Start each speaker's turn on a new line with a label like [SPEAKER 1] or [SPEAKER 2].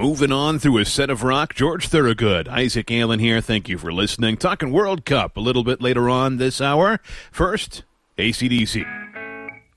[SPEAKER 1] Moving on through a set of rock, George Thorogood, Isaac Allen here. Thank you for listening. Talking World Cup a little bit later on this hour. First, AC/DC.